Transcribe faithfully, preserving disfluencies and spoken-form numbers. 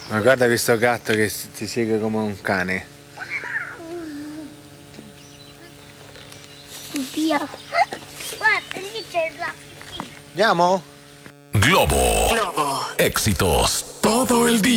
Ma guarda questo gatto che si- ti segue come un cane. Via. Guarda, lì c'è il gatto. Andiamo? Globo. Globo. Éxitos todo el día.